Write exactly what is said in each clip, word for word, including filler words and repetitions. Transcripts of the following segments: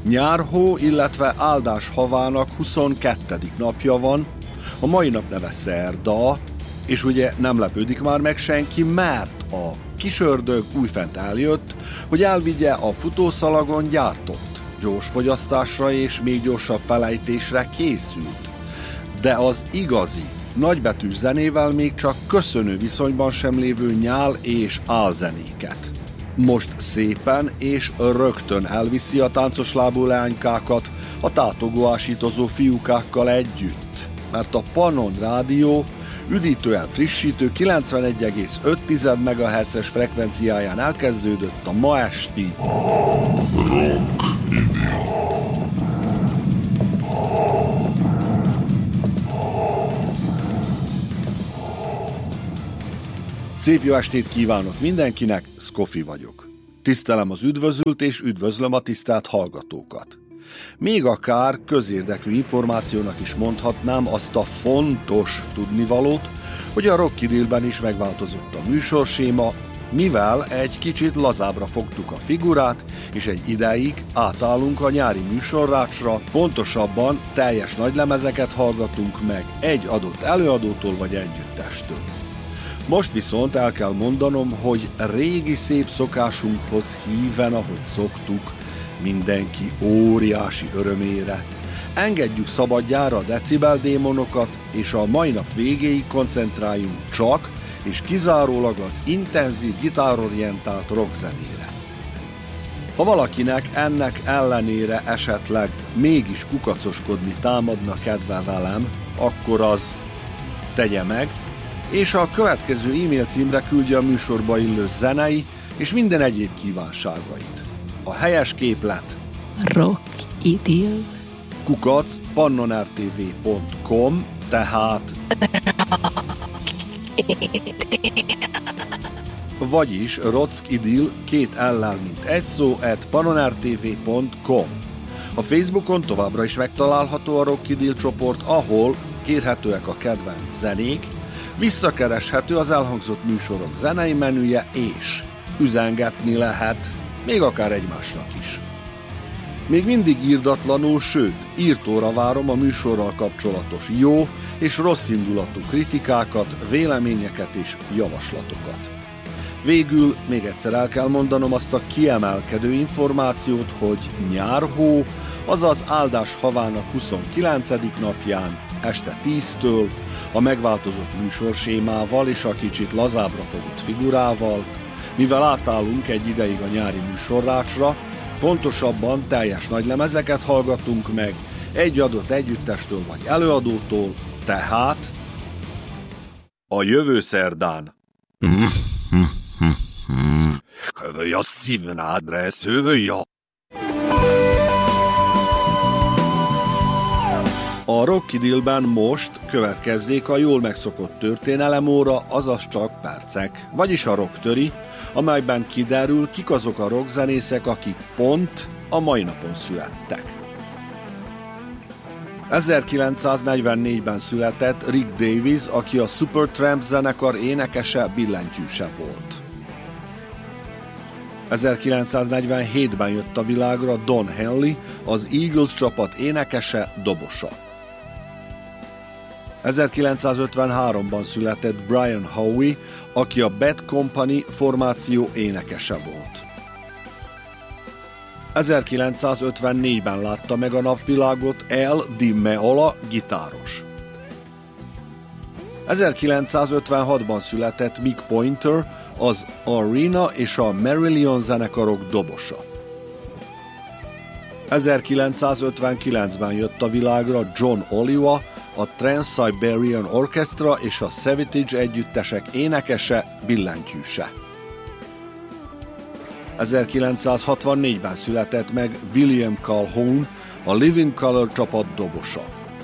Nyárhó, illetve áldás havának huszonkettedik napja van, a mai nap neve szerda, és ugye nem lepődik már meg senki, mert a kisördög újfent eljött, hogy elvigye a futószalagon gyártott gyorsfogyasztásra és még gyorsabb felejtésre készült. De az igazi, nagybetűs zenével még csak köszönő viszonyban sem lévő nyál és álzenéket. Most szépen és rögtön elviszi a táncos lábú leánykákat a tátogó ásítozó fiúkákkal együtt, mert a Pannon Rádió üdítően frissítő kilencvenegy egész öt megahertzes frekvenciáján elkezdődött a ma esti Rock Idea. Szép jó estét kívánok mindenkinek, Szkofi vagyok. Tisztelem az üdvözült és üdvözlöm a tisztelt hallgatókat. Még akár közérdekű információnak is mondhatnám azt a fontos tudnivalót, hogy a Rock Idea-ben is megváltozott a műsorséma, mivel egy kicsit lazábbra fogtuk a figurát, és egy ideig átállunk a nyári műsorrácsra, pontosabban teljes nagylemezeket hallgatunk meg egy adott előadótól vagy együttestől. Most viszont el kell mondanom, hogy régi szép szokásunkhoz híven, ahogy szoktuk, mindenki óriási örömére. Engedjük szabadjára a decibeldémonokat, és a mai nap végéig koncentráljunk csak és kizárólag az intenzív gitárorientált rockzenére. Ha valakinek ennek ellenére esetleg mégis kukacoskodni támadna kedve velem, akkor az tegye meg, és a következő e-mail címre küldje a műsorba illő zenei és minden egyéb kívánságait. A helyes képlet Rock Idea kukac pannonrtv pont com, tehát vagyis rockidil két ellel, mint egy szó, at pannonrtv pont com. A Facebookon továbbra is megtalálható a Rock Idea csoport, ahol kérhetőek a kedvenc zenék, visszakereshető az elhangzott műsorok zenei menüje, és üzengetni lehet, még akár egymásnak is. Még mindig írdatlanul, sőt, írtóra várom a műsorral kapcsolatos jó és rossz indulatú kritikákat, véleményeket és javaslatokat. Végül még egyszer el kell mondanom azt a kiemelkedő információt, hogy nyárhó, azaz áldás havának huszonkilencedik napján este tíztől a megváltozott műsorsémával és a kicsit lazábbra fogott figurával, mivel átállunk egy ideig a nyári műsorrácsra, pontosabban teljes nagylemezeket hallgatunk meg egy adott együttestől vagy előadótól, tehát a jövő szerdán. Hövöja szívnádre, hövöja! A Rock Idea-ben most következzék a jól megszokott történelemóra, azaz csak percek, vagyis a rocktöri, amelyben kiderül, kik azok a rockzenészek, akik pont a mai napon születtek. ezerkilencszáznegyvennégyben született Rick Davies, aki a Supertramp zenekar énekese, billentyűse volt. ezerkilencszáznegyvenhétben jött a világra Don Henley, az Eagles csapat énekese, dobosa. ezerkilencszázötvenháromban született Brian Howe, aki a Bad Company formáció énekese volt. ezerkilencszázötvennégyben látta meg a napvilágot Al Di Meola, gitáros. ezerkilencszázötvenhatban született Mick Pointer, az Arena és a Marillion zenekarok dobosa. ezerkilencszázötvenkilencben jött a világra John Oliva, a Trans-Siberian Orchestra és a Savatage együttesek énekese, billentyűse. ezerkilencszázhatvannégyben született meg William Calhoun, a Living Colour csapat dobosa.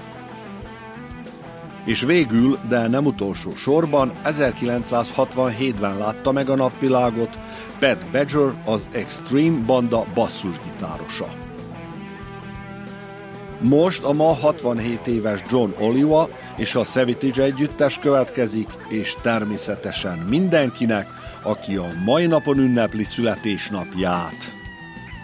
És végül, de nem utolsó sorban, ezerkilencszázhatvanhétben látta meg a napvilágot Pat Badger, az Extreme banda basszusgitárosa. Most a ma hatvanhét éves John Oliva és a Savatage együttes következik, és természetesen mindenkinek, aki a mai napon ünnepli születésnapját.